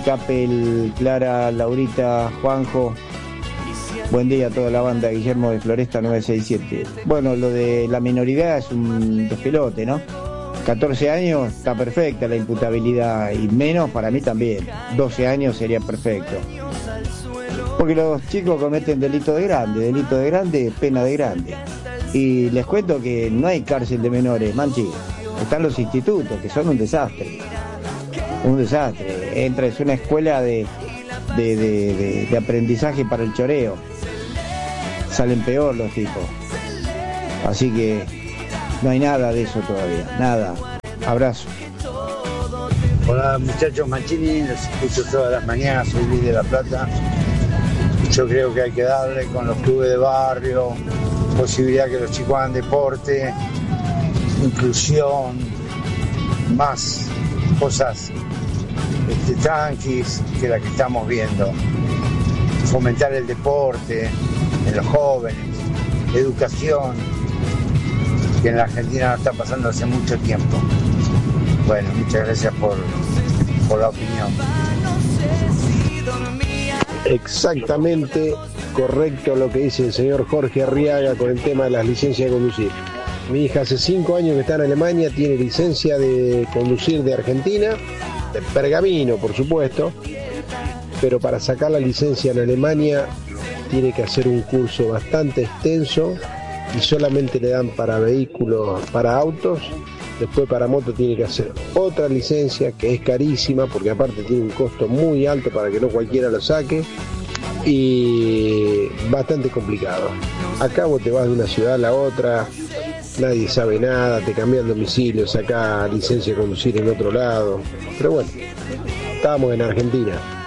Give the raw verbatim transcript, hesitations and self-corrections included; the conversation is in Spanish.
Capel, Clara, Laurita, Juanjo. Buen día a toda la banda, Guillermo de Floresta nueve seis siete. Bueno, lo de la minoridad es un despelote, ¿no? catorce años está perfecta la imputabilidad y menos para mí también. doce años sería perfecto. Porque los chicos cometen delito de grande, delito de grande, pena de grande. Y les cuento que no hay cárcel de menores, manchi. Están los institutos, que son un desastre. Un desastre. Entra, es una escuela de, de, de, de, de aprendizaje para el choreo. Salen peor los tipos. Así que no hay nada de eso todavía, nada. Abrazo. Hola muchachos Machini, los escucho todas las mañanas, soy Luis de La Plata. Yo creo que hay que darle con los clubes de barrio, posibilidad que los chicos hagan deporte, inclusión, más cosas este, tranquis que la que estamos viendo. Fomentar el deporte en los jóvenes, educación, que en la Argentina no está pasando hace mucho tiempo. Bueno, muchas gracias por, por la opinión. Exactamente correcto lo que dice el señor Jorge Arriaga con el tema de las licencias de conducir. Mi hija hace cinco años que está en Alemania, tiene licencia de conducir de Argentina, de pergamino por supuesto, pero para sacar la licencia en Alemania tiene que hacer un curso bastante extenso y solamente le dan para vehículos, para autos. Después para moto tiene que hacer otra licencia que es carísima porque aparte tiene un costo muy alto para que no cualquiera lo saque y bastante complicado. Acá vos te vas de una ciudad a la otra, nadie sabe nada, te cambian domicilio, sacás licencia de conducir en otro lado. Pero bueno, estábamos en Argentina.